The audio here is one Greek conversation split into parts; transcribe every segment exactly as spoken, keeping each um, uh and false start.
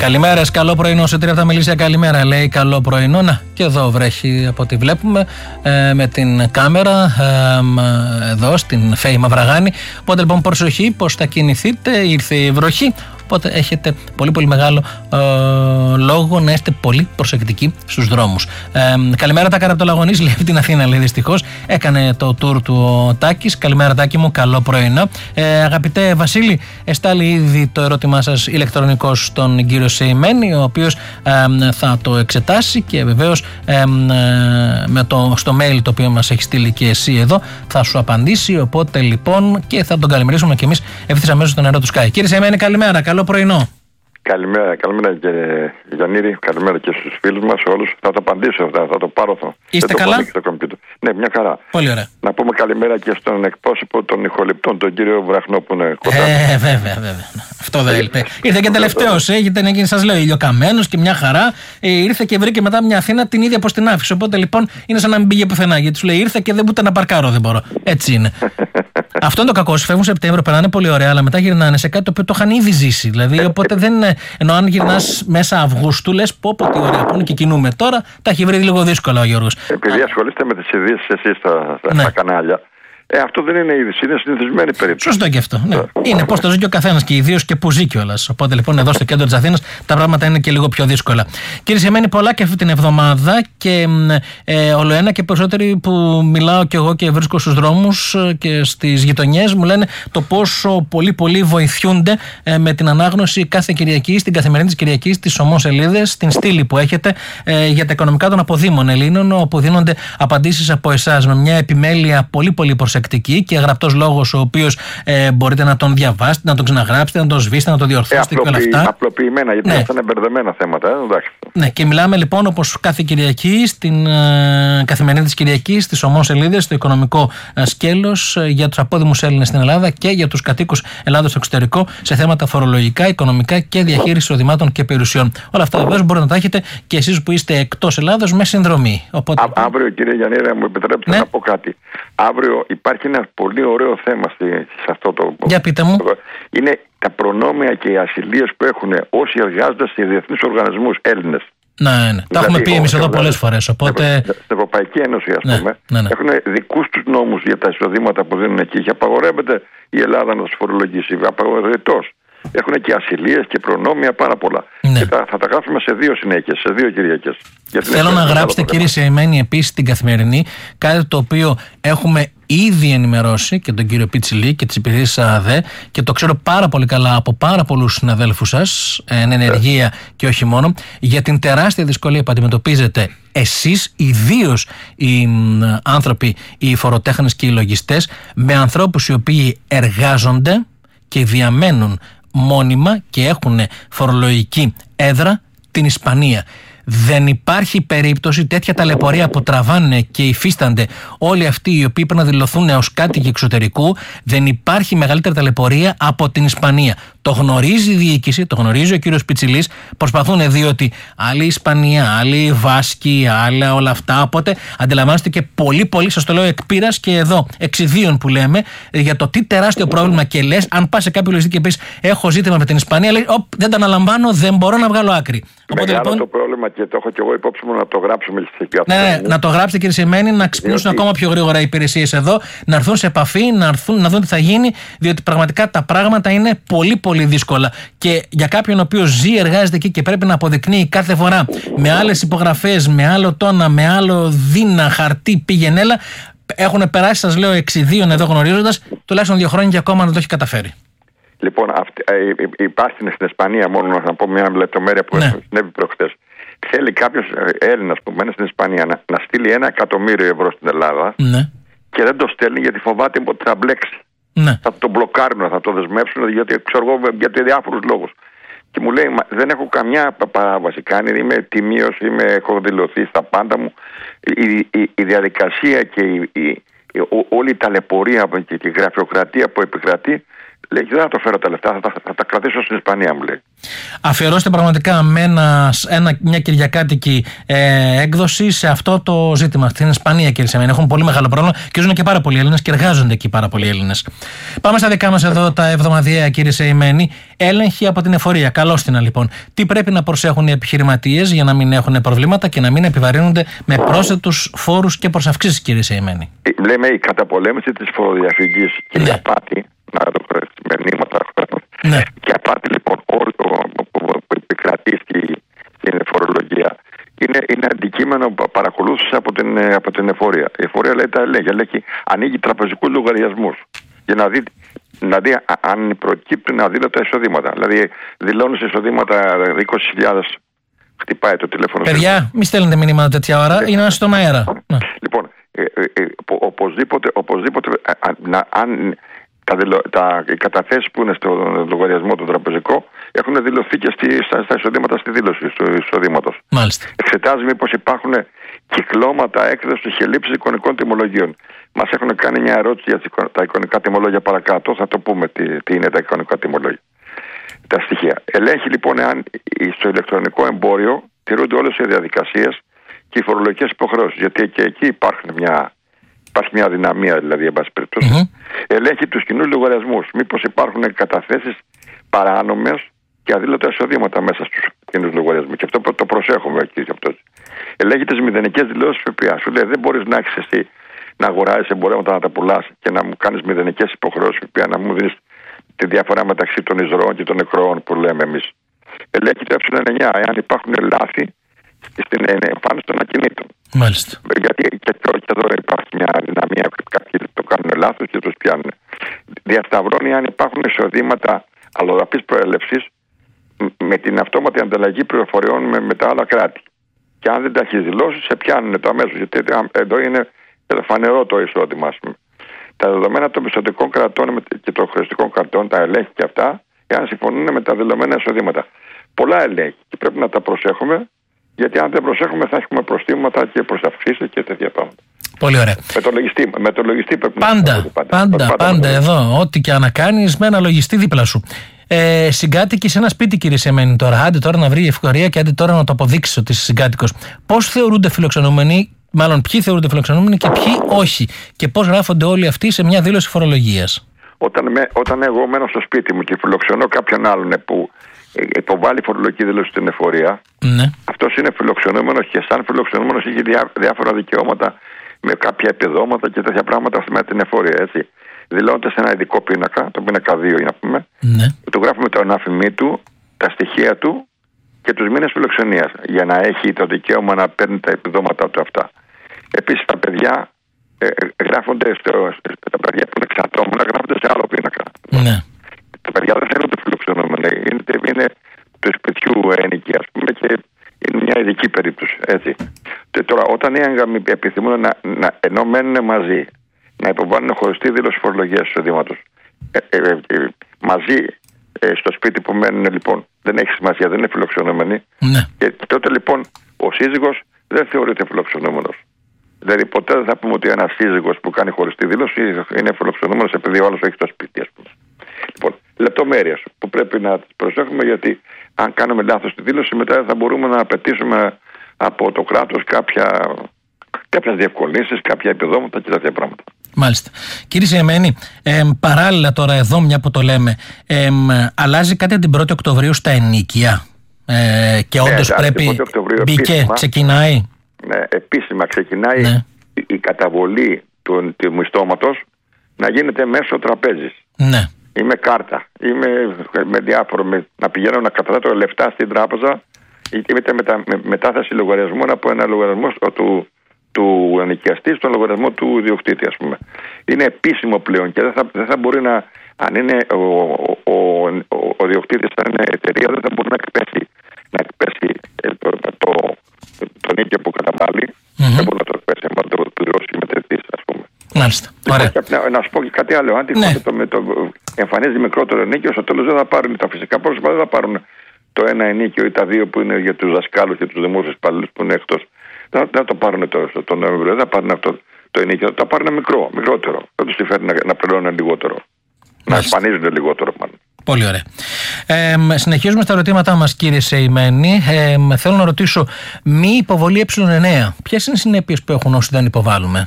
Καλημέρα, καλό πρωινό. Σε τρία από τα Μελίσια, καλημέρα. Λέει καλό πρωινό. Να, και εδώ βρέχει από ό,τι βλέπουμε ε, με την κάμερα ε, εδώ στην Φέη Μαυραγάνη. Οπότε λοιπόν προσοχή πως θα κινηθείτε. Ήρθε η βροχή. Οπότε έχετε πολύ πολύ μεγάλο ε, λόγο να είστε πολύ προσεκτικοί στους δρόμους. Ε, καλημέρα τα καραπτολαγωνής, λέει την Αθήνα, λέει δυστυχώς. Έκανε το tour του ο Τάκης. Καλημέρα Τάκη μου, καλό πρωινό. Ε, αγαπητέ Βασίλη, εστάλει ήδη το ερώτημά σας ηλεκτρονικός στον κύριο Σεϊμένη, ο οποίος ε, θα το εξετάσει και βεβαίως ε, ε, με το, στο mail το οποίο μας έχει στείλει και εσύ εδώ θα σου απαντήσει. Οπότε λοιπόν και θα τον καλημερίσουμε και εμείς ευθύς αμέσως στον αέρα του Sky. Κύριε Σεϊμένη, καλημέρα, καλό πρωινό. Καλημέρα, καλημέρα κύριε Γιαννήρη, καλημέρα και στους φίλους μας όλους. Θα το απαντήσω αυτά, θα το πάρω. Θα. Είστε καλά? Ναι, μια χαρά. Πολύ ωραία. Να πούμε καλημέρα και στον εκπρόσωπο των ηχοληπτών, τον κύριο Βραχνό που είναι κοντά. Ε, βέβαια, βέβαια. Αυτό δεν έλειπε. Ήρθε και τελευταίος, έγινε, σας λέω, ηλιοκαμένος και μια χαρά. Ε, ήρθε και βρήκε μετά μια Αθήνα την ίδια πως την άφησε. Οπότε λοιπόν είναι σαν να μην πήγε πουθενά. Γιατί σου λέει ήρθε και δεν ούτε να παρκάρω, δεν μπορώ. Έτσι είναι. Αυτό είναι το κακό. Φεύγουν Σεπτέμβριο, περνάνε πολύ ωραία, αλλά μετά γυρνάνε σε κάτι το οποίο το είχαν ήδη ζήσει. Δηλαδή, οπότε δεν είναι. Ενώ αν γυρνάς μέσα Αυγούστου, λες πω πω τι ωραία που είναι και κινούμε. Τώρα τα έχει βρει λίγο δύσκολα ο Γιώργος. Επειδή Α... ασχολείστε με τις ειδήσεις εσείς στα, στα, ναι. στα κανάλια. Ε, αυτό δεν είναι είδηση, είναι συνηθισμένη περίπτωση. Σωστό και αυτό. Ναι. Είναι πώς το ζει και ο καθένας και ιδίως και που ζει κιόλας. Οπότε λοιπόν εδώ στο κέντρο της Αθήνας τα πράγματα είναι και λίγο πιο δύσκολα. Κύριε Σεϊμένη, πολλά και αυτή την εβδομάδα και ε, ολοένα και περισσότεροι που μιλάω κι εγώ και βρίσκω στους δρόμους και στις γειτονιές μου λένε το πόσο πολύ πολύ βοηθούνται ε, με την ανάγνωση κάθε Κυριακή, στην καθημερινή της Κυριακής, στις ομόσελίδες, στην στήλη που έχετε ε, για τα οικονομικά των αποδήμων Ελλήνων, όπου δίνονται απαντήσεις από εσάς με μια επιμέλεια πολύ πολύ προσεκτική και γραπτός λόγος, ο οποίος ε, μπορείτε να τον διαβάσετε, να τον ξαναγράψετε, να τον σβήσετε, να τον διορθώσετε ε, απλοποιη, και όλα αυτά. Απλοποιημένα, γιατί ναι. αυτά είναι μπερδεμένα θέματα. Ε, ναι, και μιλάμε λοιπόν όπως κάθε Κυριακή, στην ε, καθημερινή της Κυριακής, στις ομόσελίδες, στο οικονομικό ε, σκέλος ε, για τους απόδημους Έλληνες στην Ελλάδα και για τους κατοίκους Ελλάδος στο εξωτερικό σε θέματα φορολογικά, οικονομικά και διαχείριση εισοδημάτων και περιουσιών. Όλα αυτά βεβαίως μπορείτε να τα έχετε και εσείς που είστε εκτός Ελλάδος με συνδρομή. Οπότε... Α, αύριο, κύριε Γιαννήρα, μου επιτρέπετε ναι. να πω κάτι. Αύριο υπάρχει ένα πολύ ωραίο θέμα στη, σε αυτό το. Για πείτε μου. Είναι τα προνόμια και οι ασυλίες που έχουν όσοι εργάζονται σε διεθνείς οργανισμούς Έλληνες. Ναι, ναι. Δηλαδή, τα έχουμε πει εμείς εδώ πολλές φορές. Οπότε... Στην Ευρωπαϊκή Ένωση, ας ναι, πούμε, ναι, ναι. έχουν δικούς τους νόμους για τα εισοδήματα που δίνουν εκεί. Και απαγορεύεται η Ελλάδα να τους φορολογήσει. Απαγορευτός. Έχουν και ασυλίες και προνόμια πάρα πολλά. Ναι. Και τα, θα τα γράφουμε σε δύο συνέχειες, σε δύο Κυριακές. Θέλω να γράψετε, κύριε Σεϊμένη, επίσης την Καθημερινή, κάτι το οποίο έχουμε ήδη ενημερώσει και τον κύριο Πιτσιλή και τις υπηρεσίες ΑΔΕ και το ξέρω πάρα πολύ καλά από πάρα πολλούς συναδέλφους σας, εν ενεργεία yeah. και όχι μόνο, για την τεράστια δυσκολία που αντιμετωπίζετε εσείς, ιδίως οι άνθρωποι, οι φοροτέχνες και οι λογιστές, με ανθρώπους οι οποίοι εργάζονται και διαμένουν μόνιμα και έχουν φορολογική έδρα την Ισπανία. Δεν υπάρχει περίπτωση τέτοια ταλαιπωρία που τραβάνε και υφίστανται όλοι αυτοί οι οποίοι πρέπει να δηλωθούν ως κάτοικοι εξωτερικού. Δεν υπάρχει μεγαλύτερη ταλαιπωρία από την Ισπανία. Το γνωρίζει η διοίκηση, το γνωρίζει ο κύριος Πιτσιλής. Προσπαθούν διότι άλλοι Ισπανία, άλλοι Βάσκοι, άλλα όλα αυτά. Οπότε αντιλαμβάνεστε και πολύ πολύ, σας το λέω εκ πείρας και εδώ εξιδίων που λέμε, για το τι τεράστιο πρόβλημα και λες. Αν πας σε κάποιο λογιστή και πεις έχω ζήτημα με την Ισπανία, λέει Οπ, δεν το αναλαμβάνω, δεν μπορώ να βγάλω άκρη. Οπότε, λοιπόν, το πρόβλημα και το έχω και εγώ υπόψη μου να το γράψουμε στη ναι, ναι, να το γράψετε κύριε Σεϊμένη, να ξυπνήσουν διότι... ακόμα πιο γρήγορα οι υπηρεσίες εδώ, να έρθουν σε επαφή, να, έρθουν, να δουν τι θα γίνει, διότι πραγματικά τα πράγματα είναι πολύ πολύ δύσκολα. Και για κάποιον ο οποίος ζει, εργάζεται εκεί και πρέπει να αποδεικνύει κάθε φορά με άλλες υπογραφές, με άλλο τόνα, με άλλο δίνα, χαρτί, πήγαινέλα, έχουν περάσει, σας λέω, εξιδίων εδώ γνωρίζοντας, τουλάχιστον δύο χρόνια και ακόμα να το έχει καταφέρει. Λοιπόν, αυτή, ε, υπάρχει στην Ισπανία, μόνο να πω μια λεπτομέρεια που ναι. συνέβη προχθές. Θέλει κάποιος Έλληνας που μένει στην Ισπανία να, να στείλει ένα εκατομμύριο ευρώ στην Ελλάδα ναι. και δεν το στέλνει γιατί φοβάται ότι θα μπλέξει. Ναι. Θα το μπλοκάρουν, θα το δεσμεύσουν γιατί ξέρω εγώ για διάφορους λόγους. Και μου λέει, δεν έχω καμιά παράβαση κάνει, είμαι τιμίος, είμαι, έχω δηλωθεί στα πάντα μου. Η, η, η διαδικασία και η, η, η, όλη η ταλαιπωρία και η γραφειοκρατία που επικρατεί Λέει, δεν θα το φέρω τα λεφτά, θα τα, θα τα κρατήσω στην Ισπανία, μου λέει. Αφιερώστε πραγματικά με ένα, ένα, μια κυριακάτικη ε, έκδοση σε αυτό το ζήτημα. Στην Ισπανία, κύριε Σεμένη, έχουν πολύ μεγάλο πρόβλημα και ζουν και πάρα πολλοί Έλληνες και εργάζονται εκεί πάρα πολλοί Έλληνες. Πάμε στα δικά μας εδώ τα εβδομαδιαία, κύριε Σεημένη. Έλεγχη από την εφορία. Καλώς την, λοιπόν. Τι πρέπει να προσέχουν οι επιχειρηματίες για να μην έχουν προβλήματα και να μην επιβαρύνονται με πρόσθετους φόρους και προσαυξήσεις, κύριε Σεημένη? Λέμε η καταπολέμηση της φοροδιαφυγής και η απάτη. Να το με νήματα. Ναι. Και απάτη, λοιπόν, όλο που επικρατεί στην φορολογία είναι, είναι αντικείμενο παρακολούθηση από την, από την εφορία. Η εφορία λέει τα ελέγχει, λέει, ανοίγει τραπεζικούς λογαριασμούς για να δει, να δει αν προκύπτουν αδήλωτα εισοδήματα. Δηλαδή, δηλώνει εισοδήματα είκοσι χιλιάδες, χτυπάει το τηλέφωνο. Παιδιά, μην στέλνετε μηνύματα τέτοια ώρα, είναι ένα στον αέρα. Λοιπόν, ε, ε, ε, οπωσδήποτε, οπωσδήποτε να, αν. Τα, τα, οι καταθέσεις που είναι στο λογαριασμό του τραπεζικό έχουν δηλωθεί και στη, στα, στα εισοδήματα, στη δήλωση του εισοδήματος. Μάλιστα. Εξετάζει μήπως υπάρχουν κυκλώματα έκδοσης και λήψης εικονικών τιμολογίων. Μας έχουν κάνει μια ερώτηση για τα εικονικά τιμολόγια παρακάτω. Θα το πούμε τι, τι είναι τα εικονικά τιμολόγια. Τα στοιχεία. Ελέγχει λοιπόν εάν στο ηλεκτρονικό εμπόριο τηρούνται όλες οι διαδικασίες και οι φορολογικές υποχρεώσεις. Γιατί και εκεί υπάρχουν μια. Υπάρχει μια αδυναμία, δηλαδή, εν πάση περιπτώσει. Mm-hmm. Ελέγχει τους κοινούς λογαριασμούς. Μήπως υπάρχουν καταθέσεις παράνομες και αδήλωτα εισοδήματα μέσα στους κοινούς λογαριασμούς. Και αυτό το προσέχουμε εκεί. Αυτό. Ελέγχει τις μηδενικές δηλώσεις ΦΠΑ. Σου λέει, δεν μπορείς να έχεις εσύ να αγοράζεις εμπορεύματα, να τα πουλάς και να μου κάνεις μηδενικές υποχρεώσεις ΦΠΑ, να μου δίνεις τη διαφορά μεταξύ των εισρώων και των εκροών που λέμε εμείς. Ελέγχει το ε εννιά, εάν υπάρχουν λάθη στην εμφάνιση των ακινήτων. Μάλιστα. Γιατί και εδώ υπάρχει μια δυναμία, κάποιοι το κάνουν λάθος και τους πιάνουν. Διασταυρώνει αν υπάρχουν εισοδήματα αλλοδαπής προέλευσης με την αυτόματη ανταλλαγή πληροφοριών με, με τα άλλα κράτη. Και αν δεν τα έχει δηλώσει, σε πιάνουν το αμέσως. Γιατί εδώ είναι φανερό το εισόδημα, ας πούμε. Τα δεδομένα των πιστωτικών κρατών και των χρηστικών κρατών τα ελέγχει και αυτά, εάν συμφωνούν με τα δεδομένα εισοδήματα. Πολλά ελέγχει και πρέπει να τα προσέχουμε. Γιατί αν δεν προσέχουμε θα έχουμε προστήματα και προσαυξήσεις και τέτοια πράγματα. Πολύ ωραία. Με το λογιστή, με το λογιστή πρέπει πάντα, να πάντα, πάντα, πάντα, πάντα εδώ. Ό,τι και να κάνεις με ένα λογιστή δίπλα σου. Ε, συγκάτοικοι σε ένα σπίτι, κύριε Σεμένη, τώρα. Άντε τώρα να βρει ευκαιρία και άντε τώρα να το αποδείξει ότι είσαι συγκάτοικος. Πώς θεωρούνται φιλοξενούμενοι, μάλλον ποιοι θεωρούνται φιλοξενούμενοι και ποιοι όχι. Και πώς γράφονται όλοι αυτοί σε μια δήλωση φορολογίας? Όταν, με, όταν εγώ μένω στο σπίτι μου και φιλοξενώ κάποιον άλλον που υποβάλλει φορολογική δήλωση στην εφορία, ναι. αυτός είναι φιλοξενούμενος και σαν φιλοξενούμενος έχει διά, διάφορα δικαιώματα με κάποια επιδόματα και τέτοια πράγματα με την εφορία, έτσι. Δηλώνεται σε ένα ειδικό πίνακα, το πίνακα δύο για να πούμε, ναι. του γράφουμε το ανάφημί του, τα στοιχεία του και τους μήνες φιλοξενίας για να έχει το δικαίωμα να παίρνει τα επιδόματα του αυτά. Επίσης τα παιδιά ε, γράφονται στο, τα παιδιά που είναι εξατόμουνα γράφονται σε άλλο πίνακα. Ναι. Τα παιδιά δεν θέλουν το φιλοξενούμενο, είναι, είναι του σπιτιού ενοικία, ας πούμε, και είναι μια ειδική περίπτωση. Έτσι. Και τώρα, όταν οι έγγαμοι επιθυμούν να, να ενώ μένουν μαζί, να υποβάλουν χωριστή δήλωση φορολογίας εισοδήματος, ε, ε, ε, μαζί ε, στο σπίτι που μένουν, λοιπόν, δεν έχει σημασία, δεν είναι φιλοξενούμενοι. Ναι. Και τότε, λοιπόν, ο σύζυγος δεν θεωρείται φιλοξενούμενος. Δηλαδή, ποτέ δεν θα πούμε ότι ένας σύζυγος που κάνει χωριστή δήλωση είναι φιλοξενούμενος επειδή ο άλλος έχει το σπίτι, ας πούμε. Λοιπόν, λεπτομέρειες που πρέπει να τις προσέχουμε, γιατί αν κάνουμε λάθος στη δήλωση, μετά δεν θα μπορούμε να απαιτήσουμε από το κράτος κάποια, κάποιες διευκολύνσεις, κάποια επιδόματα και τέτοια πράγματα. Μάλιστα. Κύριε Σεημένη, ε, παράλληλα τώρα εδώ, μια που το λέμε, ε, αλλάζει κάτι την πρώτη Οκτωβρίου στα ενοίκια ε, και όντως ναι, πρέπει. Μπήκε, επίσημα, ξεκινάει. Ναι, επίσημα ξεκινάει ναι. η, η καταβολή του, του μισθώματος να γίνεται μέσω τραπέζης. Ναι. Ή με κάρτα, ή με, με διάφορο, με, να πηγαίνω να καταθέτω λεφτά στην τράπεζα ή με, με, με μετάθεση λογαριασμών από ένα λογαριασμό του, του ενοικιαστή στον λογαριασμό του ιδιοκτήτη, ας πούμε. Είναι επίσημο πλέον και δεν θα, δεν θα μπορεί να, αν είναι ο, ο, ο, ο, ο ιδιοκτήτης, αν είναι εταιρεία, δεν θα μπορεί να εκπέσει, να εκπέσει το, το, το, το νίκιο που καταβάλει, mm-hmm. δεν μπορεί να το εκπέσει, αν το πληρώσει η μετρητής, ας πούμε. Μάλιστα. Να, να σου πω και κάτι άλλο. Αν ναι. το, με το εμφανίζει μικρότερο ενίκιο, στο τέλος δεν θα πάρουν τα φυσικά πρόσωπα, δεν θα πάρουν το ένα ενίκιο ή τα δύο που είναι για τους δασκάλους και τους δημόσιους υπαλλήλους που είναι εκτός. Δεν θα το πάρουν το, το, το Νοέμβριο, δεν θα πάρουν αυτό το ενίκιο, θα το πάρουν μικρό, μικρότερο. Δεν τους συμφέρει να, να πληρώνουν λιγότερο. Να εμφανίζονται λιγότερο μάλλον. Πολύ ωραία. Ε, συνεχίζουμε στα ερωτήματά μας, κύριε Σεϊμένη. Ε, θέλω να ρωτήσω, μη υποβολή ε εννέα. Ποιες είναι οι συνέπειες που έχουν όσοι δεν υποβάλλουμε?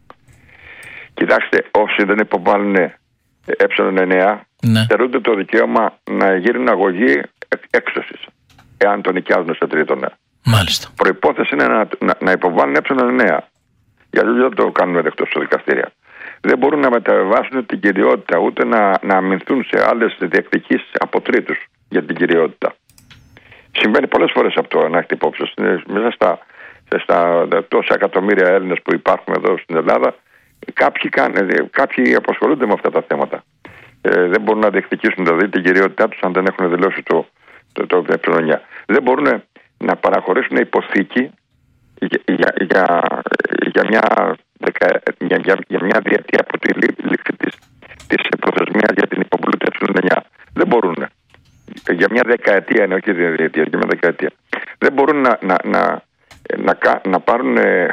Κοιτάξτε, όσοι δεν υποβάλλουν ε εννέα, ναι, στερούνται το δικαίωμα να γίνουν αγωγή έξωσης, εάν το νοικιάζουν στο τρίτονα. Μάλιστα. Προϋπόθεση είναι να, να, να υποβάλουν ε εννέα. Γιατί δεν το κάνουμε δεκτό στο δικαστήρια. Δεν μπορούν να μεταβιβάσουν την κυριότητα, ούτε να, να αμυνθούν σε άλλες διεκδικήσεις από τρίτους για την κυριότητα. Συμβαίνει πολλές φορές αυτό, να έχετε υπόψη. Μέσα στα, στα τόσα εκατομμύρια Έλληνες που υπάρχουν εδώ στην Ελλάδα, κάποιοι, κάποιοι απασχολούνται με αυτά τα θέματα. Ε, δεν μπορούν να διεκδικήσουν δηλαδή την κυριότητά τους αν δεν έχουν δηλώσει το, το, το, το εννέα. Δεν μπορούν να παραχωρήσουν υποθήκη για, για, για, για, μια, για, για, για μια διετία από τη λήξη της, της προθεσμίας για την υποβολή του εννέα. Δεν μπορούν. Για μια δεκαετία είναι, όχι διετία, για μια δεκαετία. Δεν μπορούν να, να, να, να, να, πάρουν,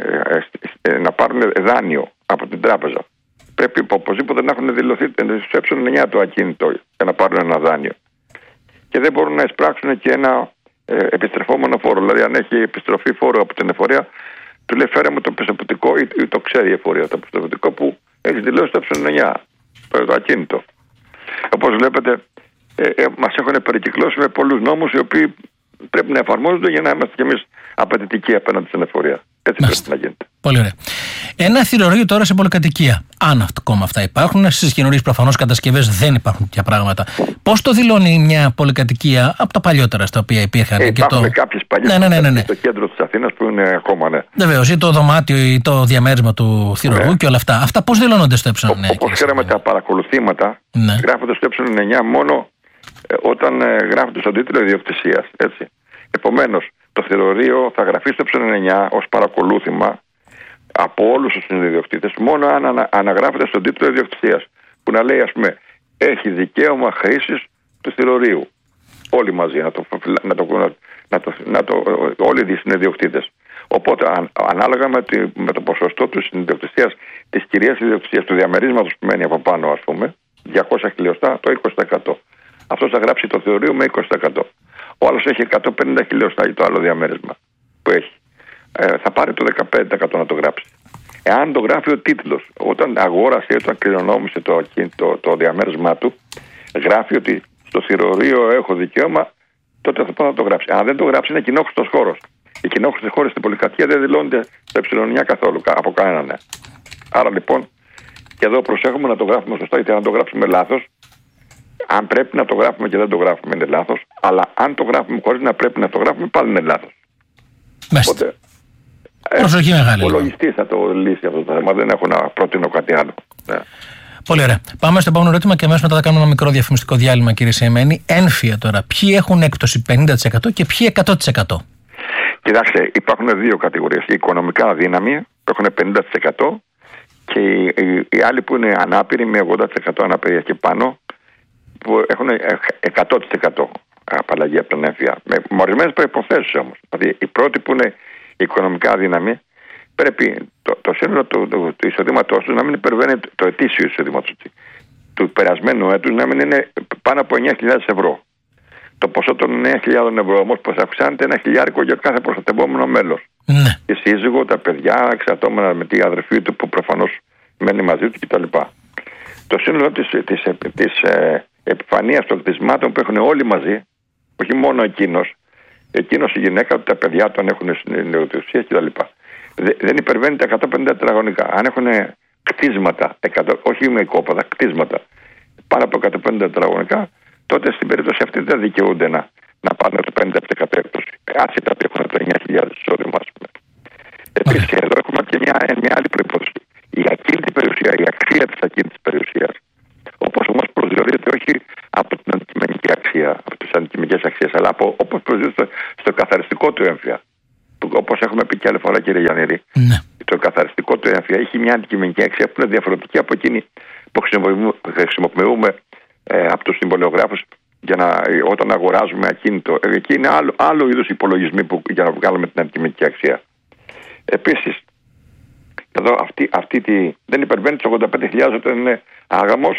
να πάρουν δάνειο από την τράπεζα. Πρέπει οπωσδήποτε να έχουν δηλωθεί στο ε εννέα το ακίνητο για να πάρουν ένα δάνειο. Και δεν μπορούν να εισπράξουν και ένα ε, επιστρεφόμενο φόρο. Δηλαδή, αν έχει επιστροφή φόρου από την εφορία, του λέει φέρε μου το πιστοποιητικό, ή, ή το ξέρει η εφορία, το πιστοποιητικό που έχει δηλώσει το ε εννέα, το, το ακίνητο. Όπως βλέπετε, ε, ε, μας έχουν περικυκλώσει με πολλούς νόμους οι οποίοι πρέπει να εφαρμόζονται για να είμαστε κι εμείς απαιτητικοί απέναντι στην εφορία. Έτσι Μάλιστα. πρέπει να γίνεται. Πολύ ωραία. Ένα θηρορείο τώρα σε πολυκατοικία. Αν ακόμα αυτά υπάρχουν. Στις καινούριες προφανώς κατασκευές δεν υπάρχουν τέτοια πράγματα. Πώς το δηλώνει μια πολυκατοικία από τα παλιότερα στα οποία υπήρχαν? Ε, υπάρχουν το... κάποιες παλιές ναι, ναι, ναι, ναι. στο κέντρο της Αθήνας που είναι ακόμα, ναι. Βεβαίως, ή το δωμάτιο ή το διαμέρισμα του θηρορού ναι. και όλα αυτά. Αυτά πώς δηλώνονται στο ε εννέα? Όπως ξέραμε, τα παρακολουθήματα ναι. γράφονται στο ε εννέα μόνο ε, όταν ε, γράφονται στον τίτλο ιδιοκτησίας. Έτσι. Επομένως, το θηρορείο θα γραφεί στο ε εννέα ως παρακολούθημα από όλους τους ιδιοκτήτες, μόνο αν ανα, αναγράφεται στον τίτλο ιδιοκτησίας. Που να λέει, ας πούμε, έχει δικαίωμα χρήσης του θηρορείου. Όλοι μαζί, να το, να το, να το, να το, όλοι οι συνειδιοκτήτες. Οπότε, αν, ανάλογα με, τη, με το ποσοστό του συνειδιοκτησίας, της κυρίας ιδιοκτησίας, του διαμερίσματος που μένει από πάνω, ας πούμε, διακόσια χιλιοστά, το είκοσι τοις εκατό. Αυτό θα γράψει το θηρορείο με είκοσι τοις εκατό. Ο άλλος έχει εκατόν πενήντα χιλιοστά για το άλλο διαμέρισμα που έχει. Ε, θα πάρει το δεκαπέντε τοις εκατό να το γράψει. Εάν το γράφει ο τίτλος, όταν αγόρασε, όταν κληρονόμησε το, το, το διαμέρισμά του, γράφει ότι στο θηρορείο έχω δικαίωμα, τότε θα πάει να το γράψει. Αν δεν το γράψει, είναι κοινόχρηστος χώρος. Οι κοινόχρηστοι χώροι στην πολυκατοικία δεν δηλώνονται στο ε εννέα καθόλου από κανέναν. Ναι. Άρα λοιπόν, και εδώ προσέχουμε να το γράφουμε σωστά, γιατί αν το γράψουμε λάθος, αν πρέπει να το γράφουμε και δεν το γράφουμε, είναι λάθος. Αλλά αν το γράφουμε χωρίς να πρέπει να το γράφουμε, πάλι είναι λάθος. Οπότε, προσοχή ε, μεγάλη. Ο λογιστής θα το λύσει αυτό το θέμα. Δεν έχω να προτείνω κάτι άλλο. Ναι. Πολύ ωραία. Πάμε στο επόμενο ερώτημα και αμέσως μετά θα κάνουμε ένα μικρό διαφημιστικό διάλειμμα, κύριε Σεϊμένη. Ένφια τώρα. Ποιοι έχουν έκπτωση πενήντα τοις εκατό και ποιοι εκατό τοις εκατό? Κοιτάξτε, υπάρχουν δύο κατηγορίες. Οι οικονομικά αδύναμοι που έχουν πενήντα τοις εκατό και οι, οι, οι άλλοι που είναι ανάπηροι με ογδόντα τοις εκατό αναπηρία και πάνω, που έχουν εκατό τοις εκατό απαλλαγή από τον έμφυα. Με ορισμένες προϋποθέσεις όμως. Δηλαδή, οι πρώτοι που είναι οικονομικά αδύναμοι, πρέπει το, το σύνολο του, του, του εισοδήματός τους να μην υπερβαίνει το, το ετήσιο εισοδήματος του περασμένου έτους, να μην είναι πάνω από εννέα χιλιάδες ευρώ. Το ποσό των εννέα χιλιάδων ευρώ όμως που θα αυξάνεται ένα χιλιάρικο για κάθε προστατευόμενο μέλος. Ναι. Και σύζυγο, τα παιδιά, εξαρτώμενα με τη αδερφή του που προφανώς μένει μαζί του κτλ. Το σύνολο της, της, της, της ε, επιφανείας των κτισμάτων που έχουν όλοι μαζί, όχι μόνο εκείνος, εκείνος η γυναίκα του, τα παιδιά του αν έχουν συνειδητοσία κτλ. Δεν υπερβαίνει τα εκατόν πενήντα τετραγωνικά. Αν έχουν κτίσματα, όχι με οικόπεδα, κτίσματα πάνω από εκατόν πενήντα τετραγωνικά, τότε στην περίπτωση αυτή δεν δικαιούνται να, να πάρουν το πενήντα τοις εκατό έκπτωση. Άσχετα που έχουν το εννέα χιλιάδες εισόδημα, ας πούμε. Επίσης, εδώ έχουμε και μια, μια άλλη προϋπόθεση. Η ακίνητη περιουσία, η αξία της ακίνητης περιουσίας, όπως όμως προσδιορίζεται όχι από την αντικειμενική αξία, από τις αντικειμενικές αξίες, αλλά από, όπως προσδιορίζεται στο καθαριστικό του έμφυα. Όπως έχουμε πει και άλλη φορά, κύριε Γιαννήρη, ναι. Το καθαριστικό του έμφυα έχει μια αντικειμενική αξία που είναι διαφορετική από εκείνη που χρησιμοποιούμε ε, από τους συμβολιογράφους για να, όταν αγοράζουμε ακίνητο. Εκεί είναι άλλο, άλλο είδους υπολογισμοί που, για να βγάλουμε την αντικειμενική αξία. Επίσης, εδώ αυτή, αυτή τη, δεν υπερβαίνει τις ογδόντα πέντε χιλιάδες όταν είναι άγαμος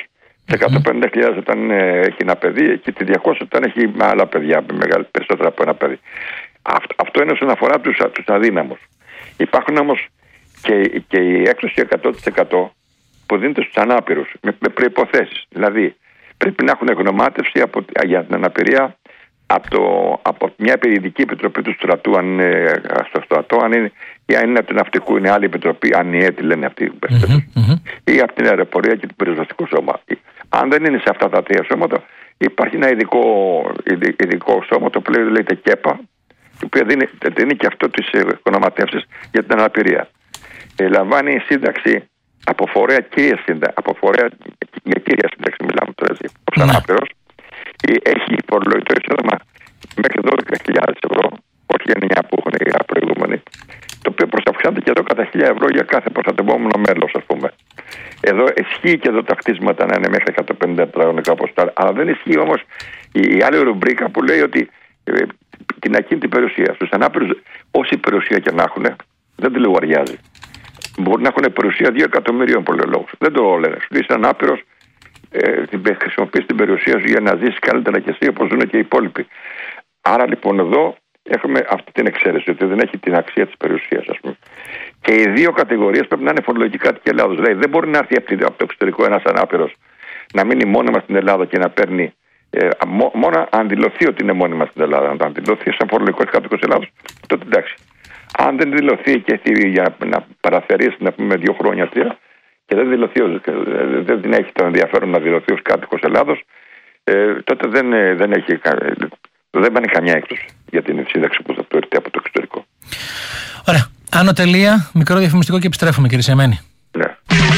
Σε εκατόν πενήντα χιλιάδες όταν ε, έχει ένα παιδί και τη διακόσια όταν έχει άλλα παιδιά, μεγάλη, περισσότερα από ένα παιδί. Αυτό, αυτό είναι όσον αφορά τους, τους αδύναμους. Υπάρχουν όμως και, και η έκπτωση εκατό τοις εκατό που δίνεται στους ανάπηρους με, με προϋποθέσεις. Δηλαδή πρέπει να έχουν γνωμάτευση από, για την αναπηρία από, το, από μια περιοδική επιτροπή του στρατού, αν είναι στο στρατό, αν είναι, ή αν είναι από την ναυτικού, είναι άλλη επιτροπή, αν είναι έτη λένε αυτοί, mm-hmm, mm-hmm. ή από την αεροπορία και το πυροσβεστικό σώμα. Αν δεν είναι σε αυτά τα τρία σώματα, υπάρχει ένα ειδικό, ειδικό σώμα, το οποίο λέγεται ΚΕΠΑ, το οποίο δίνει, δίνει και αυτό τις γνωματεύσεις για την αναπηρία. Ε, λαμβάνει σύνταξη από φορέα κύρια σύνταξη, από φορέα για κύρια σύνταξη μιλάμε τώρα, ως ανάπηρος. Έχει φορολογητό εισόδημα μέχρι δώδεκα χιλιάδες ευρώ, όχι για εννιά που έχουν οι προηγούμενοι, το οποίο προσταυξάνεται και εδώ κατά χίλια ευρώ για κάθε προστατευόμενο μέλος, ας πούμε. Εδώ ισχύει και εδώ τα κτίσματα να είναι μέχρι εκατόν πενήντα τετραγωνικά ποστά, αλλά δεν ισχύει όμως η άλλη ρουμπρίκα που λέει ότι ε, την ακίνητη περιουσία. Στους ανάπηρους, όση περιουσία και να έχουν, δεν τη λογαριάζει. Μπορεί να έχουν περιουσία δύο εκατομμυρίων πολυολόγους. Δεν το λένε. Σου είσαι ανάπηρος, ε, χρησιμοποιείς την περιουσία σου για να ζήσεις καλύτερα και εσύ όπως ζουν και οι υπόλοιποι. Άρα λοιπόν εδώ έχουμε αυτή την εξαίρεση, ότι δεν έχει την αξία της περιουσίας, ας πούμε. Και οι δύο κατηγορίες πρέπει να είναι φορολογικά κάτοικοι Ελλάδος. Δηλαδή δεν μπορεί να έρθει από το εξωτερικό ένας ανάπηρος να μείνει μόνιμα στην Ελλάδα και να παίρνει. Ε, μó, μόνο αν δηλωθεί ότι είναι μόνιμα στην Ελλάδα, αν δηλωθεί σαν φορολογικός κάτοικος Ελλάδος, τότε εντάξει. Αν δεν δηλωθεί και έρθει για να παραθερήσει, να πούμε, δύο χρόνια, τρία, και δεν δηλωθεί, δεν έχει το ενδιαφέρον να δηλωθεί ως κάτοικος Ελλάδος, ε, τότε δεν, δεν έχει. Δεν πάνε καμιά έκπτωση για την σύνταξη που θα του έρθει από το εξωτερικό. Ωραία. Άνω τελεία, μικρό διαφημιστικό και επιστρέφουμε, κύριε Σεμένη. Ναι.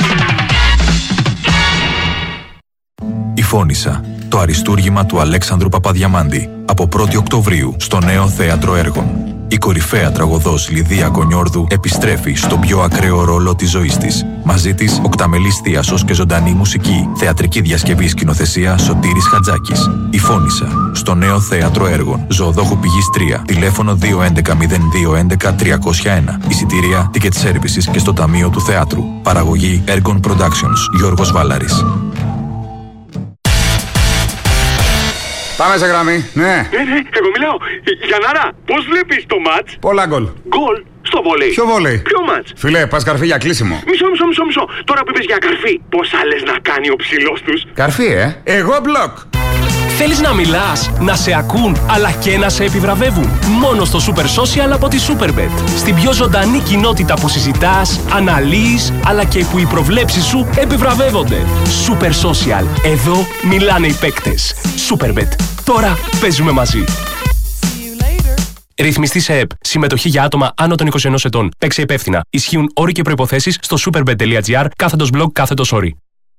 Η Φώνισσα, το αριστούργημα του Αλέξανδρου Παπαδιαμάντη, από πρώτη Οκτωβρίου στο Νέο Θέατρο Έργων. Η κορυφαία τραγωδός Λιδία Κονιόρδου επιστρέφει στον πιο ακραίο ρόλο της ζωής της. Μαζί της, οκταμελής θίασος και ζωντανή μουσική. Θεατρική διασκευή σκηνοθεσία Σωτήρης Χατζάκης. Η Φώνισσα, στο Νέο Θέατρο Έργων. Ζωοδόχου Πηγής τρία. Τηλέφωνο δύο έντεκα μηδέν δύο έντεκα τριακόσια ένα. Εισιτήρια, ticket services και στο Ταμείο του Θεάτρου. Παραγωγή Έργων Productions. Γιώργος Βάλαρης. Πάμε σε γραμμή, ναι. Ναι, ναι, εγώ μιλάω. Γιαννάρα, πώς βλέπεις το μάτς? Πολλά γκολ. Γκολ στο βόλεϊ. Ποιο βόλεϊ? Ποιο μάτς? Φιλέ, πας καρφί για κλείσιμο. Μισό, μισό, μισό, μισό. Τώρα που είπες για καρφί, πώς άλλες να κάνει ο ψηλός τους? Καρφί, ε. Εγώ μπλοκ. Θέλεις να μιλάς, να σε ακούν, αλλά και να σε επιβραβεύουν? Μόνο στο Super Social από τη Superbet. Στην πιο ζωντανή κοινότητα που συζητάς, αναλύεις, αλλά και που οι προβλέψεις σου επιβραβεύονται. Super Social. Εδώ μιλάνε οι παίκτες. Superbet. Τώρα παίζουμε μαζί. Ρυθμιστή σε ΕΠ. Συμμετοχή για άτομα άνω των είκοσι ενός ετών. Παίξε υπεύθυνα. Ισχύουν όροι και προϋποθέσεις στο superbet.gr κάθετος blog κάθετος όροι.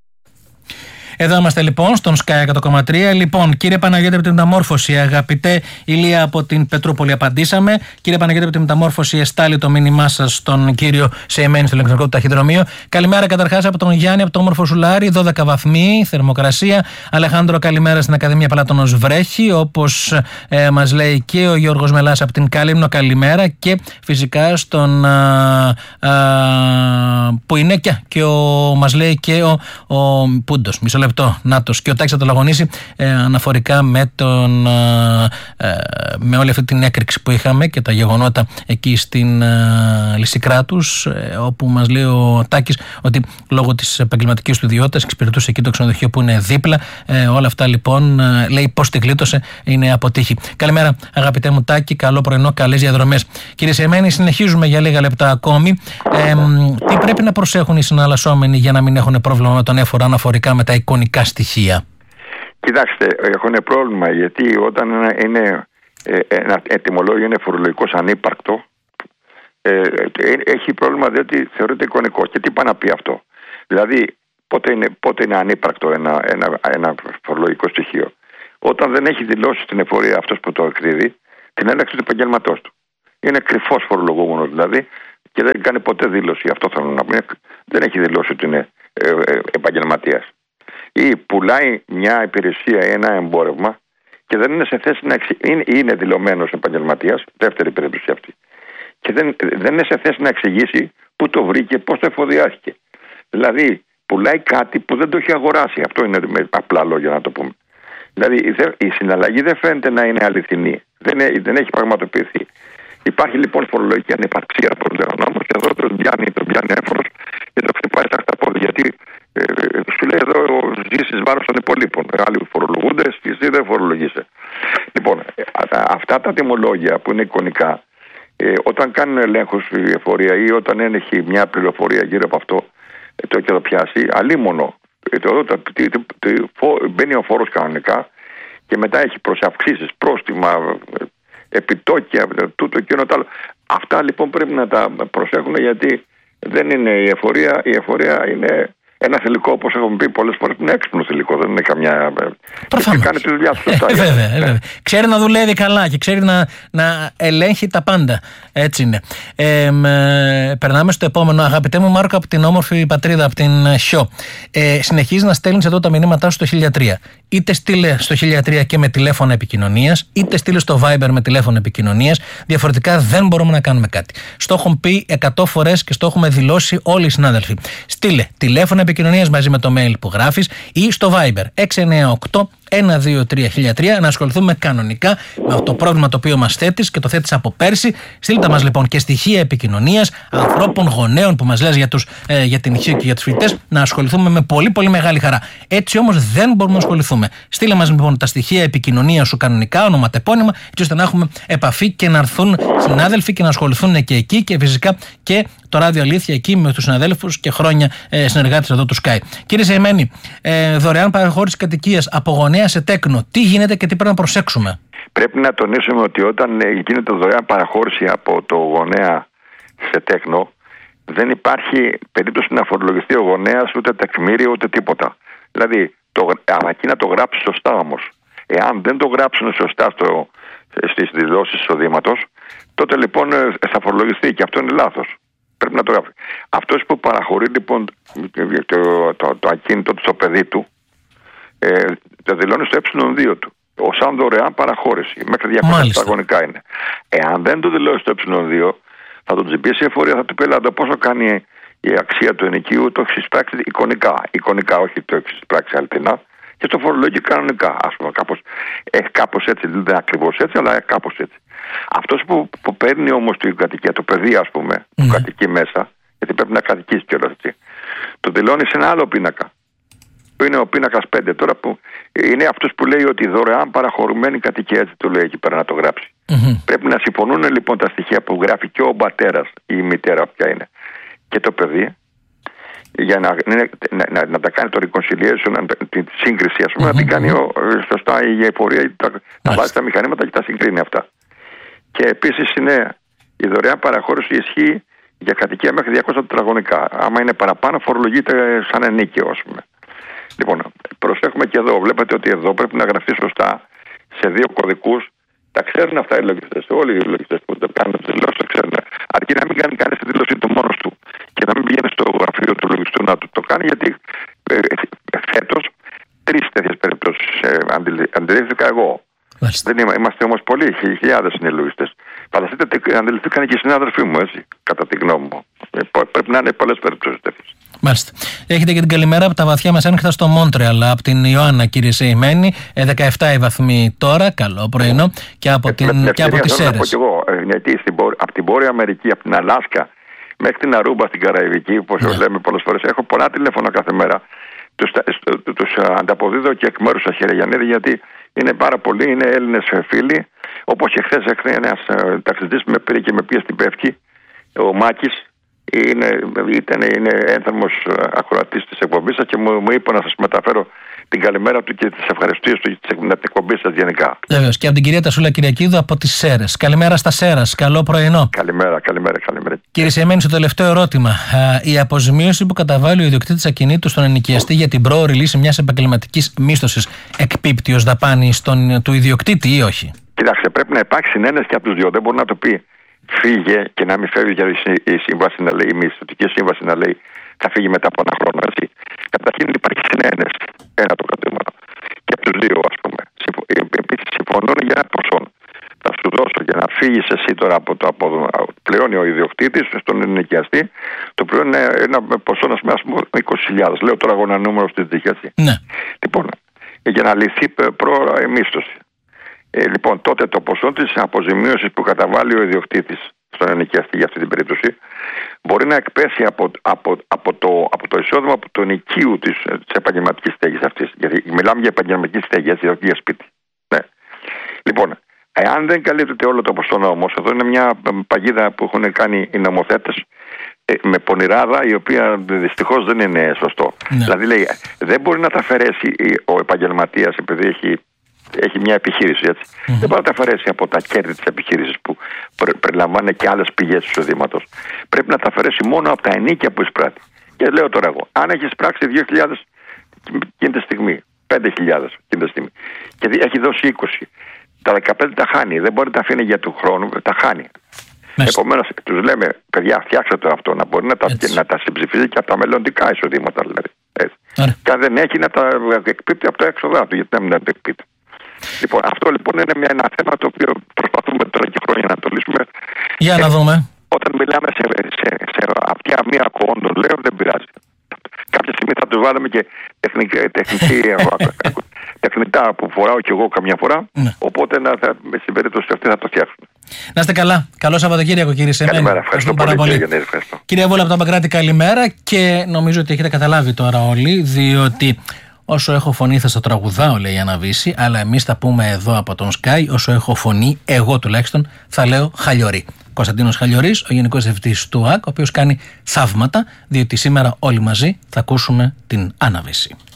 Εδώ είμαστε λοιπόν στον Sky εκατό κόμμα τρία. Λοιπόν, κύριε Παναγιώτη από την Μεταμόρφωση, αγαπητέ Ηλία από την Πετρούπολη, απαντήσαμε. Κύριε Παναγιώτη από την Μεταμόρφωση, εστάλει το μήνυμά σας στον κύριο Σεϊμένη στο ηλεκτρονικό του ταχυδρομείο. Καλημέρα καταρχάς από τον Γιάννη από το όμορφο Σουλάρι, δώδεκα βαθμοί θερμοκρασία. Αλεχάνδρο, καλημέρα στην Ακαδημία Παλάτωνος βρέχει, όπως ε, μας λέει και ο Γιώργος Μελάς από την Καλύμνο, καλημέρα. Και φυσικά στον α, α, που είναι και, και ο, μας λέει και ο, ο Πούντος. Μισό λεπτό, Νάτος. Και ο Τάκης θα το λαγωνίσει ε, αναφορικά με, τον, ε, με όλη αυτή την έκρηξη που είχαμε και τα γεγονότα εκεί στην ε, Λυσικράτους, ε, όπου μας λέει ο Τάκης ότι λόγω της επαγγελματικής του ιδιότητας εξυπηρετούσε εκεί το ξενοδοχείο που είναι δίπλα. Ε, όλα αυτά λοιπόν ε, λέει πώς τη γλίτωσε, είναι αποτύχει. Καλημέρα, αγαπητέ μου Τάκη, καλό πρωινό, καλές διαδρομές. Κύριε Σεϊμένη, συνεχίζουμε για λίγα λεπτά ακόμη. Ε, τι πρέπει να προσέχουν οι συναλλασσόμενοι για να μην έχουν πρόβλημα με τον έφορο αναφορικά με τα εικονικά στοιχεία? Κοιτάξτε, έχουν πρόβλημα γιατί όταν είναι ένα ετοιμολόγιο είναι φορολογικός ανύπαρκτο, ε, έχει πρόβλημα διότι θεωρείται εικονικό. Και τι πάει να πει αυτό? Δηλαδή, πότε είναι, πότε είναι ανύπαρκτο ένα, ένα, ένα φορολογικό στοιχείο? Όταν δεν έχει δηλώσει στην εφορία αυτός που το εκδίδει την έλεξη του επαγγελματός του. Είναι κρυφός φορολογούμενος δηλαδή και δεν κάνει ποτέ δήλωση. Αυτό θέλω να πω. Δεν έχει δηλώσει ότι είναι ε, ε, επαγγελματίας. Ή πουλάει μια υπηρεσία ή ένα εμπόρευμα και δεν είναι σε θέση να εξηγήσει, είναι, είναι δηλωμένος επαγγελματίας, δεύτερη περίπτωση αυτή, και δεν, δεν είναι σε θέση να εξηγήσει πού το βρήκε, πώς το εφοδιάστηκε. Δηλαδή πουλάει κάτι που δεν το έχει αγοράσει. Αυτό είναι με απλά λόγια να το πούμε. Δηλαδή η συναλλαγή δεν φαίνεται να είναι αληθινή. Δεν, δεν έχει πραγματοποιηθεί. Υπάρχει λοιπόν φορολογική ανυπαρξία από τον νόμο και εδώ τον πιάνει, τον πιάνει έφορος και το χτυπάει στα χταπόδια. Γιατί ε, ε, σου λέει εδώ ζήσει βάρος των υπολείπων. Άλλοι φορολογούνται, εσύ δεν φορολογείσαι. Λοιπόν, ε, αυτά τα τιμολόγια που είναι εικονικά, ε, όταν κάνουν ελέγχους η εφορία ή όταν έχει μια πληροφορία γύρω από αυτό ε, το και το πιάσει, αλίμονο. Ε, το, το, το, το, το, το, μπαίνει ο φόρος κανονικά και μετά έχει προσαυξήσεις, πρόστιμα, επιτόκια, τούτο και το άλλο. Αυτά λοιπόν πρέπει να τα προσέχουν, γιατί δεν είναι η εφορία. Η εφορία είναι ένα θηλυκό, όπως έχουμε πει πολλές φορές, είναι έξυπνο θηλυκό, δεν είναι καμιά. Προφανώς. Κάνει τη δουλειά του. Ε, ε, βέβαια, ε, βέβαια. Ξέρει να δουλεύει καλά και ξέρει να, να ελέγχει τα πάντα. Έτσι είναι. Ε, ε, περνάμε στο επόμενο. Αγαπητέ μου Μάρκο, από την όμορφη πατρίδα, από την Σιώ. Ε, συνεχίζει να στέλνει εδώ τα μηνύματά σου στο χίλια τρία. Είτε στείλε στο χίλια τρία και με τηλέφωνο επικοινωνίας, είτε στείλε στο Viber με τηλέφωνο επικοινωνίας. Διαφορετικά δεν μπορούμε να κάνουμε κάτι. Στο έχουμε πει εκατό φορές και στο έχουμε δηλώσει όλοι οι συνάδελφοι. Στείλε τηλέφωνο επικοινωνίας μαζί με το mail που γράφεις ή στο Viber έξι εννιά οκτώ ένα δύο τρία χίλια τρία να ασχοληθούμε κανονικά με το πρόβλημα το οποίο μας θέτεις και το θέτεις από πέρσι. Στείλτε μας λοιπόν και στοιχεία επικοινωνίας ανθρώπων, γονέων που μας λες για, τους, ε, για την ηχείο και για τους φοιτητές, να ασχοληθούμε με πολύ πολύ μεγάλη χαρά. Έτσι όμως δεν μπορούμε να ασχοληθούμε. Στείλε μας λοιπόν τα στοιχεία επικοινωνίας σου κανονικά, ονοματεπώνυμα, έτσι ώστε να έχουμε επαφή και να έρθουν συνάδελφοι και να ασχοληθούν και εκεί, και φυσικά και το Ράδιο Αλήθεια εκεί με τους συναδέλφους και χρόνια ε, συνεργάτες εδώ του Sky. Κύριε Σεϊμένη, ε, δωρεάν παραχώρηση κατοικίας από γονέα σε τέκνο, τι γίνεται και τι πρέπει να προσέξουμε? Πρέπει να τονίσουμε ότι όταν γίνεται δωρεάν παραχώρηση από το γονέα σε τέκνο, δεν υπάρχει περίπτωση να φορολογηθεί ο γονέας ούτε τεκμήριο ούτε τίποτα. Δηλαδή, το, αρκεί να το γράψει σωστά όμως. Εάν δεν το γράψουν σωστά στο, στις δηλώσεις εισοδήματος, τότε λοιπόν θα φορολογηθεί, και αυτό είναι λάθος. Πρέπει να το γράφει. Αυτός που παραχωρεί λοιπόν το, το, το ακίνητο του στο παιδί του, ε, το δηλώνει στο ε δύο του, ως σαν δωρεάν παραχώρηση. Μέχρι διακόσια τετραγωνικά είναι. Εάν δεν το δηλώσει στο ε δύο, θα τον τσιμπήσει η εφορία, θα του πει το πόσο κάνει η αξία του ενοικίου, το έχει εισπράξει εικονικά. Εικονικά, όχι το έχει εισπράξει αληθινά, και το φορολογεί κανονικά. Ας πούμε, κάπως, ε, κάπως έτσι, δεν είναι ακριβώς έτσι, αλλά κάπως έτσι. Αυτός που, που παίρνει όμως την κατοικία, το παιδί, ας πούμε, mm. που κατοικεί μέσα, γιατί πρέπει να κατοικήσει κιόλας έτσι, το δηλώνει σε ένα άλλο πίνακα. Που είναι ο πίνακας πέντε τώρα, που είναι αυτός που λέει ότι δωρεάν παραχωρουμένη κατοικία, έτσι το λέει εκεί πέρα να το γράψει. Mm-hmm. Πρέπει να συμφωνούν λοιπόν τα στοιχεία που γράφει και ο πατέρας ή η μητέρα, ποια είναι, και το παιδί, για να, να, να, να τα κάνει το reconciliation, τη σύγκριση, ας πούμε, mm-hmm. να την κάνει ο, σωστά η εφορία, να βάζει τα μηχανήματα και τα συγκρίνει αυτά. Και επίσης είναι η δωρεάν παραχώρηση ισχύει για κατοικία μέχρι διακόσια τετραγωνικά. Άμα είναι παραπάνω, φορολογείται σαν ενίκαιο, ας πούμε. Λοιπόν, προσέχουμε και εδώ. Βλέπετε ότι εδώ πρέπει να γραφτεί σωστά σε δύο κωδικούς. Τα ξέρουν αυτά οι λογιστές. Όλοι οι λογιστές που το κάνουν τις δηλώσεις το ξέρουν. Αρκεί να μην κάνει κανείς τη δήλωση του μόνος του και να μην πηγαίνει στο γραφείο του λογιστού να του το κάνει, γιατί ε, ε, φέτος τρεις τέτοιες περιπτώσεις ε, αντιλήφθηκα εγώ. Δεν είμα, είμαστε όμως πολλοί, χιλιάδες είναι λογιστές. Φανταστείτε ότι αντιληφθήκαν και οι συνάδελφοί μου, έτσι, κατά τη γνώμη μου. Ε, πρέπει να είναι πολλές περιπτώσεις τέτοιες. Μάλιστα. Έχετε και την καλημέρα από τα βαθιά μεσάνυχτα στο Μόντρεαλ, από την Ιωάννα, κύριε Σεϊμένη. δεκαεπτά οι βαθμοί τώρα, καλό πρωινό, και από, την, και από τις Σέρρες. Γιατί από την Βόρεια Αμερική, από την Αλάσκα μέχρι την Αρούμπα στην Καραϊβική, όπως ναι. λέμε πολλές φορές, έχω πολλά τηλέφωνα κάθε μέρα. Τους, τους ανταποδίδω και εκ μέρους σας, κύριε Γιαννίδη, γιατί είναι πάρα πολλοί, είναι Έλληνες φίλοι. Όπως και χθες ένας ταξιτζής που με πήρε και με πήγε στην Πεύκη, ο Μάκης. Είναι, ήταν, είναι ένθερμος ακροατής της εκπομπής σας και μου, μου είπε να σας μεταφέρω την καλημέρα του και τις ευχαριστίες του για την εκπομπή σας γενικά. Βέβαιως. Και από την κυρία Τασούλα Κυριακίδου από τις Σέρρες. Καλημέρα στα Σέρρας. Καλό πρωινό. Καλημέρα, καλημέρα, καλημέρα. Κύριε Σεϊμένη, στο τελευταίο ερώτημα. Η αποζημίωση που καταβάλει ο ιδιοκτήτης ακινήτου στον ενοικιαστή για την πρόωρη λύση μιας επαγγελματικής μίσθωσης εκπίπτει ως δαπάνη στον, του ιδιοκτήτη ή όχι? Κοιτάξτε, πρέπει να υπάρξει συνένεση και από τους δύο. Δεν μπορεί να το πει φύγε και να μην φεύγει, για η σύμβαση να λέει, η μισθωτική σύμβαση να λέει θα φύγει μετά από ένα χρόνο, έτσι. Καταρχήν υπάρχει συνένεση, ένα το κρατήμα. Και από τους δύο, ας πούμε. Επίσης συμφωνούν για ένα ποσό. Θα σου δώσω και να φύγεις εσύ τώρα από το από, πληρώνει ο ιδιοκτήτης στον ενοικιαστή, το πληρώνει ένα ποσό να πούμε είκοσι χιλιάδες. Λέω τώρα εγώ ένα νούμερο στην τύχη. Ναι. Λοιπόν, για να λυθεί πρόωρα η μίσθωση. Ε, λοιπόν, τότε το ποσό της αποζημίωσης που καταβάλει ο ιδιοκτήτης στον ενοικιαστή για αυτή την περίπτωση μπορεί να εκπέσει από, από, από, το, από το εισόδημα από το ενοικίου της, της επαγγελματικής στέγης αυτής. Γιατί μιλάμε για επαγγελματική στέγη, έτσι, όχι για σπίτι. Ναι. Λοιπόν, εάν δεν καλύπτεται όλο το ποσό όμως, εδώ είναι μια παγίδα που έχουν κάνει οι νομοθέτες ε, με πονηράδα, η οποία δυστυχώς δεν είναι σωστό. Ναι. Δηλαδή λέει, δεν μπορεί να τα αφαιρέσει ο επαγγελματίας επειδή έχει έχει μια επιχείρηση, έτσι. Mm-hmm. Δεν μπορεί να τα αφαιρέσει από τα κέρδη της επιχείρησης που περιλαμβάνει και άλλες πηγές εισοδήματος. Πρέπει να τα αφαιρέσει μόνο από τα ενίκια που εισπράττει. Και λέω τώρα εγώ, αν έχει εισπράξει δύο χιλιάδες εκείνη τη στιγμή, πέντε χιλιάδες εκείνη τη στιγμή, και έχει δώσει είκοσι, τα δεκαπέντε τα χάνει. Δεν μπορεί να τα αφήνει για του χρόνου, τα χάνει. Επομένως, τους λέμε, παιδιά, φτιάξτε το αυτό, να μπορεί να τα, να τα συμψηφίζει και από τα μελλοντικά εισοδήματα, δηλαδή. Και αν δεν έχει, να τα εκπίπτει από τα έξοδά του, γιατί να μην τα εκπίπτει. Λοιπόν, αυτό λοιπόν είναι μια, ένα θέμα το οποίο προσπαθούμε τώρα και χρόνια να το λύσουμε. Για να ε, δούμε. Όταν μιλάμε σε, σε, σε αυτιά μία κόντων, λέω, δεν πειράζει. Κάποια στιγμή θα τους βάλουμε και τεχνική, τεχνική, τεχνητά που φοράω κι εγώ καμιά φορά. Ναι. Οπότε να, θα, στην περίπτωση αυτή θα το φτιάξουμε. Να είστε καλά. Καλό Σαββατοκύριακο, κύριε Σεμένη. Καλημέρα. Ευχαριστώ πολύ. πολύ. Κύριε, ευχαριστώ. Κύριε Βόλα από το Παγκράτη, καλημέρα. Και νομίζω ότι έχετε καταλάβει τώρα όλοι, διότι όσο έχω φωνή θα στο τραγουδάω, λέει η Αναβίση, αλλά εμείς θα πούμε εδώ από τον Sky, όσο έχω φωνή, εγώ τουλάχιστον θα λέω Χαλιορί. Κωνσταντίνος Χαλιορής, ο Γενικός Διευθυντής του ΟΑΚ, ο οποίος κάνει θαύματα, διότι σήμερα όλοι μαζί θα ακούσουμε την Αναβίση.